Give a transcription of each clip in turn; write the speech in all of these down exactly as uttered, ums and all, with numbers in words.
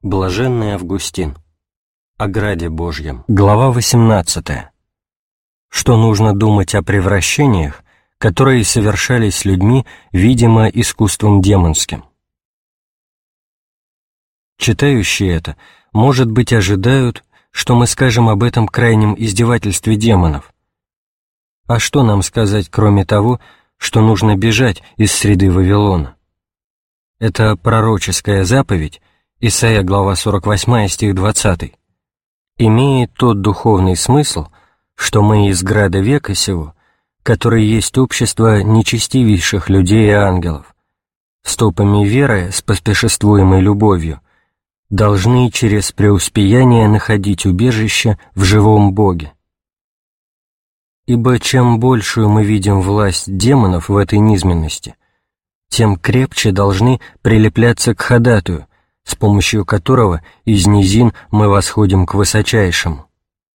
Блаженный Августин. О граде Божьем. Глава восемнадцатая. Что нужно думать о превращениях, которые совершались людьми, видимо, искусством демонским? Читающие это, может быть, ожидают, что мы скажем об этом крайнем издевательстве демонов. А что нам сказать, кроме того, что нужно бежать из среды Вавилона? Это пророческая заповедь, Исайя, глава сорок восьмая, стих двадцатый, имеет тот духовный смысл, что мы из града века сего, который есть общество нечестивейших людей и ангелов, стопами веры с поспешествуемой любовью, должны через преуспеяние находить убежище в живом Боге. Ибо чем большую мы видим власть демонов в этой низменности, тем крепче должны прилепляться к ходатую, с помощью которого из низин мы восходим к высочайшему.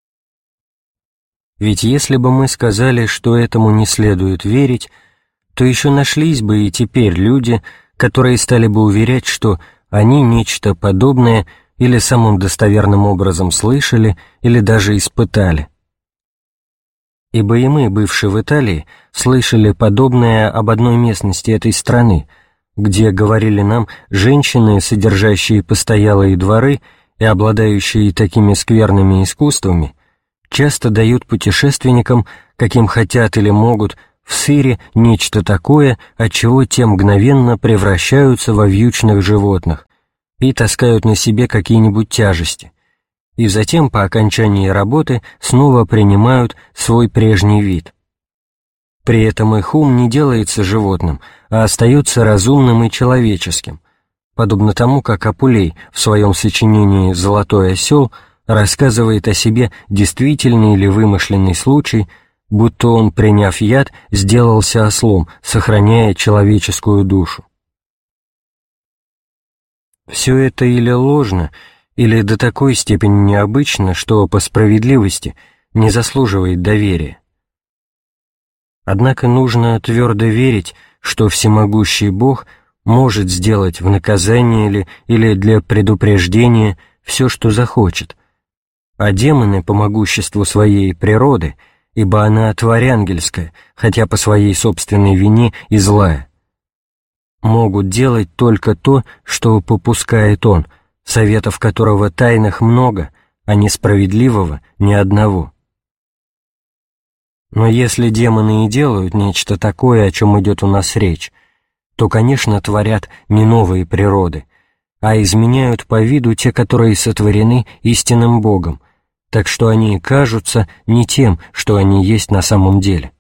Ведь если бы мы сказали, что этому не следует верить, то еще нашлись бы и теперь люди, которые стали бы уверять, что они нечто подобное или самым достоверным образом слышали, или даже испытали. Ибо и мы, бывшие в Италии, слышали подобное об одной местности этой страны, где, говорили нам, женщины, содержащие постоялые дворы и обладающие такими скверными искусствами, часто дают путешественникам, каким хотят или могут, в сыре нечто такое, от чего те мгновенно превращаются во вьючных животных и таскают на себе какие-нибудь тяжести, и затем по окончании работы снова принимают свой прежний вид. При этом их ум не делается животным, а остается разумным и человеческим, подобно тому, как Апулей в своем сочинении «Золотой осел» рассказывает о себе действительный или вымышленный случай, будто он, приняв яд, сделался ослом, сохраняя человеческую душу. Все это или ложно, или до такой степени необычно, что по справедливости не заслуживает доверия. Однако нужно твердо верить, что всемогущий Бог может сделать в наказание ли или для предупреждения все, что захочет, а демоны по могуществу своей природы, ибо она творянгельская, хотя по своей собственной вине и злая, могут делать только то, что попускает Он, советов которого тайных много, а несправедливого ни одного. Но если демоны и делают нечто такое, о чем идет у нас речь, то, конечно, творят не новые природы, а изменяют по виду те, которые сотворены истинным Богом, так что они кажутся не тем, что они есть на самом деле.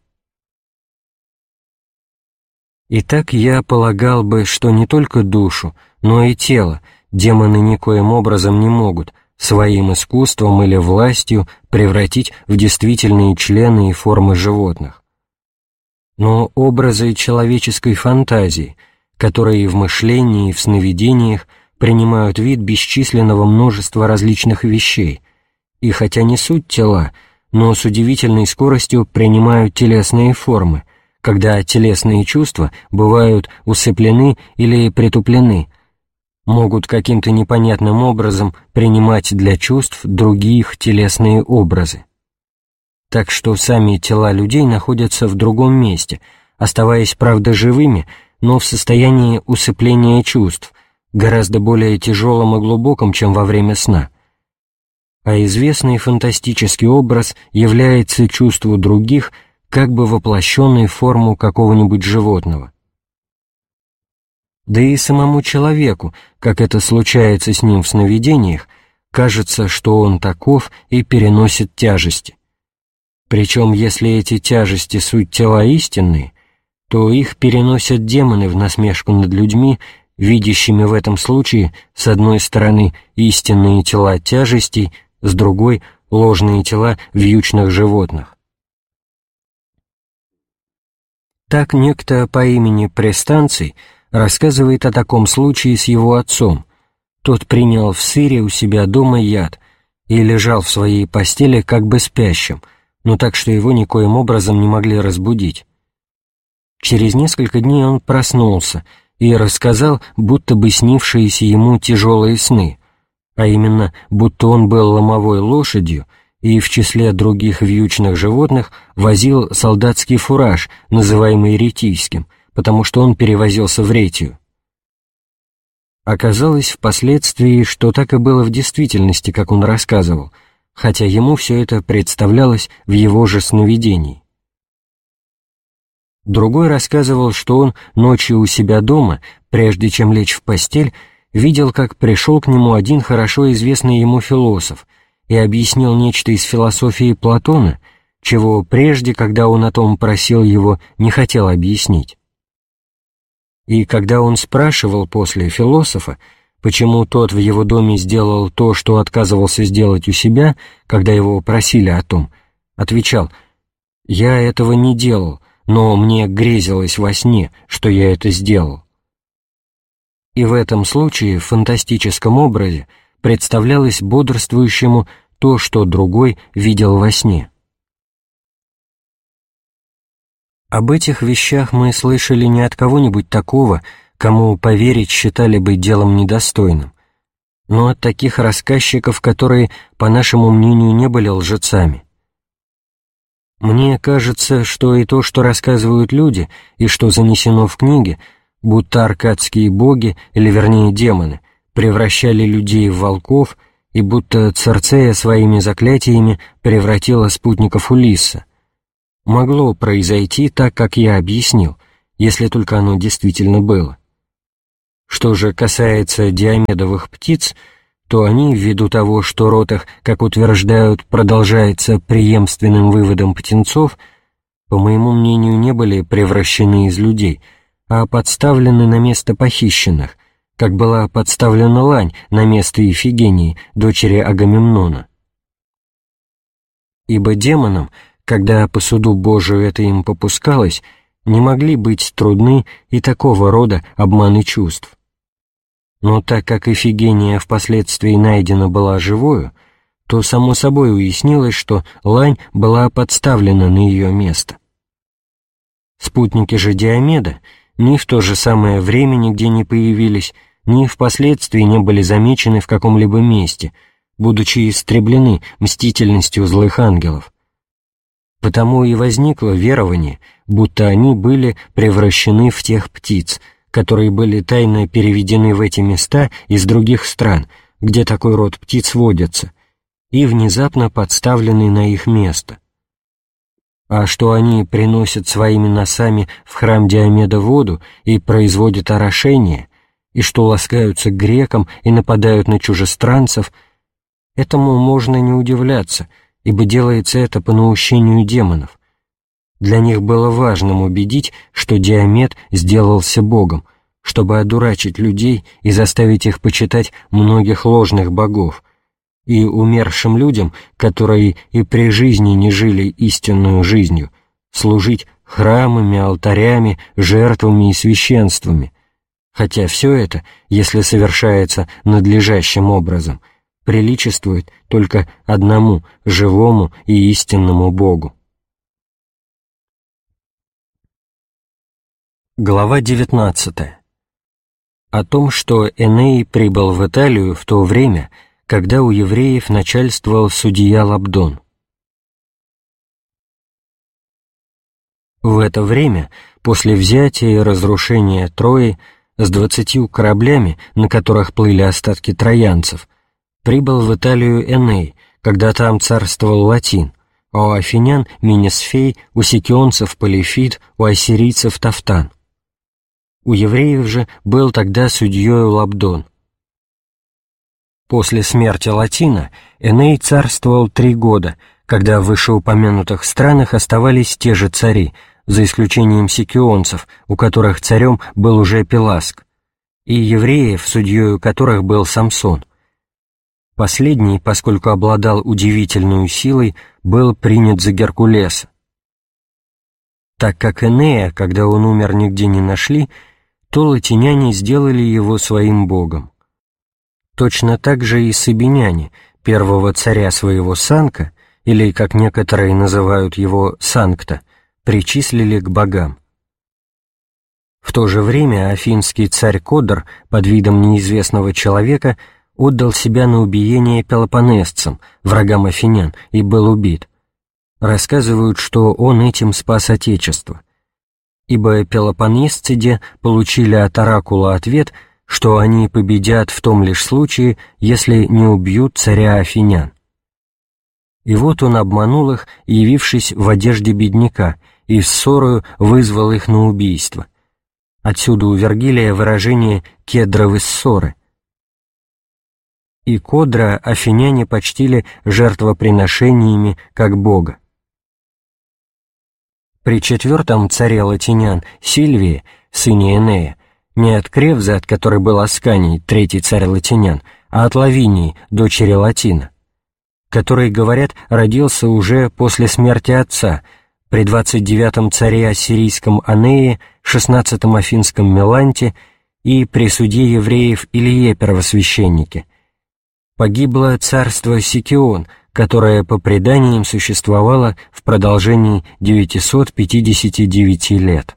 Итак, я полагал бы, что не только душу, но и тело демоны никоим образом не могут своим искусством или властью превратить в действительные члены и формы животных. Но образы человеческой фантазии, которые и в мышлении, и в сновидениях принимают вид бесчисленного множества различных вещей, и хотя несут тела, но с удивительной скоростью принимают телесные формы, когда телесные чувства бывают усыплены или притуплены, могут каким-то непонятным образом принимать для чувств других телесные образы. Так что сами тела людей находятся в другом месте, оставаясь, правда, живыми, но в состоянии усыпления чувств, гораздо более тяжелым и глубоком, чем во время сна. А известный фантастический образ является чувству других, как бы воплощенной в форму какого-нибудь животного. Да и самому человеку, как это случается с ним в сновидениях, кажется, что он таков и переносит тяжести. Причем, если эти тяжести суть тела истинные, то их переносят демоны в насмешку над людьми, видящими в этом случае, с одной стороны, истинные тела тяжестей, с другой — ложные тела вьючных животных. Так некто по имени Престанций рассказывает о таком случае с его отцом. Тот принял в сыре у себя дома яд и лежал в своей постели как бы спящим, но так, что его никоим образом не могли разбудить. Через несколько дней он проснулся и рассказал будто бы снившиеся ему тяжелые сны, а именно, будто он был ломовой лошадью и в числе других вьючных животных возил солдатский фураж, называемый ретийским, потому что он перевозился в Ретию. Оказалось впоследствии, что так и было в действительности, как он рассказывал, хотя ему все это представлялось в его же сновидении. Другой рассказывал, что он ночью у себя дома, прежде чем лечь в постель, видел, как пришел к нему один хорошо известный ему философ и объяснил нечто из философии Платона, чего прежде, когда он о том просил его, не хотел объяснить. И когда он спрашивал после философа, почему тот в его доме сделал то, что отказывался сделать у себя, когда его просили о том, отвечал: «Я этого не делал, но мне грезилось во сне, что я это сделал». И в этом случае в фантастическом образе представлялось бодрствующему то, что другой видел во сне. Об этих вещах мы слышали не от кого-нибудь такого, кому поверить считали бы делом недостойным, но от таких рассказчиков, которые, по нашему мнению, не были лжецами. Мне кажется, что и то, что рассказывают люди, и что занесено в книге, будто аркадские боги, или вернее демоны, превращали людей в волков, и будто Цирцея своими заклятиями превратила спутников Улисса, могло произойти так, как я объяснил, если только оно действительно было. Что же касается диомедовых птиц, то они, ввиду того, что род их, как утверждают, продолжается преемственным выводом птенцов, по моему мнению, не были превращены из людей, а подставлены на место похищенных, как была подставлена лань на место Ифигении, дочери Агамемнона. Ибо демонам, когда по суду Божию это им попускалось, не могли быть трудны и такого рода обманы чувств. Но так как Ифигения впоследствии найдена была живою, то само собой уяснилось, что лань была подставлена на ее место. Спутники же Диомеда ни в то же самое время нигде не появились, ни впоследствии не были замечены в каком-либо месте, будучи истреблены мстительностью злых ангелов. Потому и возникло верование, будто они были превращены в тех птиц, которые были тайно переведены в эти места из других стран, где такой род птиц водится, и внезапно подставлены на их место. А что они приносят своими носами в храм Диомеда воду и производят орошение, и что ласкаются к грекам и нападают на чужестранцев, этому можно не удивляться, ибо делается это по наущению демонов. Для них было важным убедить, что Диомед сделался богом, чтобы одурачить людей и заставить их почитать многих ложных богов, и умершим людям, которые и при жизни не жили истинную жизнью, служить храмами, алтарями, жертвами и священствами, хотя все это, если совершается надлежащим образом, приличествует только одному живому и истинному Богу. Глава девятнадцатая. О том, что Эней прибыл в Италию в то время, когда у евреев начальствовал судья Лабдон. В это время, после взятия и разрушения Трои, с двадцатью кораблями, на которых плыли остатки троянцев, прибыл в Италию Эней, когда там царствовал Латин, а у афинян — Минесфей, у сикионцев — Полифид, у ассирийцев — Тафтан. У евреев же был тогда судьёю Лабдон. После смерти Латина Эней царствовал три года, когда в вышеупомянутых странах оставались те же цари, за исключением сикионцев, у которых царем был уже Пеласг, и евреев, судьёю которых был Самсон. Последний, поскольку обладал удивительной силой, был принят за Геркулеса. Так как Энея, когда он умер, нигде не нашли, то латиняне сделали его своим богом. Точно так же и сабиняне, первого царя своего Санка, или, как некоторые называют его, Санкта, причислили к богам. В то же время афинский царь Кодр под видом неизвестного человека отдал себя на убиение пелопоннесцам, врагам афинян, и был убит. Рассказывают, что он этим спас Отечество. Ибо пелопоннесцы получили от оракула ответ, что они победят в том лишь случае, если не убьют царя афинян. И вот он обманул их, явившись в одежде бедняка, и ссорою вызвал их на убийство. Отсюда у Вергилия выражение «кедровы ссоры». И Кодра афиняне почтили жертвоприношениями как бога. При четвертом царе латинян Сильвии, сыне Энея, не от Кревза, от которой был Асканий, третий царь латинян, а от Лавинии, дочери Латина, который, говорят, родился уже после смерти отца, при двадцать девятом царе ассирийском Анее, шестнадцатом афинском Меланте и при суде евреев Илие первосвященнике, погибло царство Сикион, которое по преданиям существовало в продолжении девятисот пятидесяти девяти лет.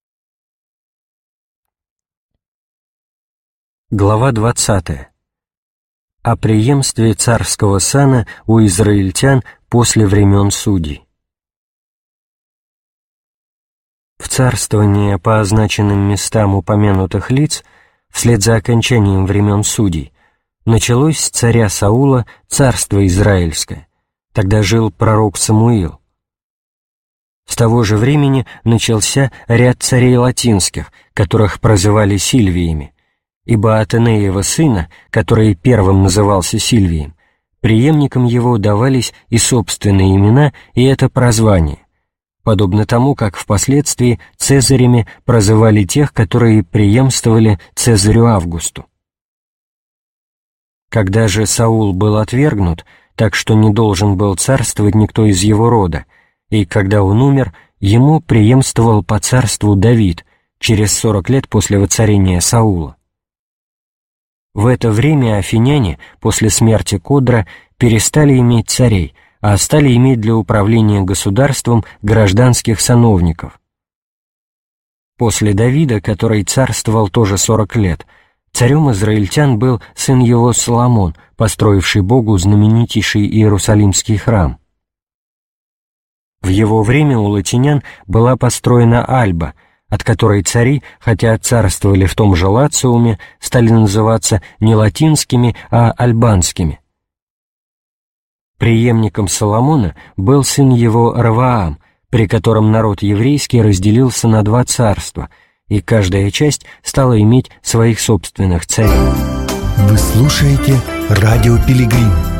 Глава двадцатая. О преемстве царского сана у израильтян после времен судей. В царствование по означенным местам упомянутых лиц, вслед за окончанием времен судей, началось с царя Саула царство израильское, тогда жил пророк Самуил. С того же времени начался ряд царей латинских, которых прозывали Сильвиями, ибо от Энеева сына, который первым назывался Сильвием, преемникам его давались и собственные имена, и это прозвание, подобно тому, как впоследствии цезарями прозывали тех, которые преемствовали Цезарю Августу. Когда же Саул был отвергнут, так что не должен был царствовать никто из его рода, и когда он умер, ему преемствовал по царству Давид через сорок лет после воцарения Саула. В это время афиняне, после смерти Кодра, перестали иметь царей, а стали иметь для управления государством гражданских сановников. После Давида, который царствовал тоже сорок лет, царем израильтян был сын его Соломон, построивший Богу знаменитейший Иерусалимский храм. В его время у латинян была построена Альба, от которой цари, хотя царствовали в том же Лациуме, стали называться не латинскими, а альбанскими. Преемником Соломона был сын его Раваам, при котором народ еврейский разделился на два царства, и каждая часть стала иметь своих собственных царей. Вы слушаете «Радио Пилигрим».